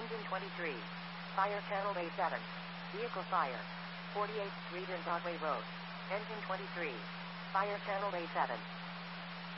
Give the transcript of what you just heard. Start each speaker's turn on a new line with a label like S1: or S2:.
S1: Engine 23. Fire channel A7. Vehicle fire. 48th Street and Broadway Road. Engine 23. Fire channel A7.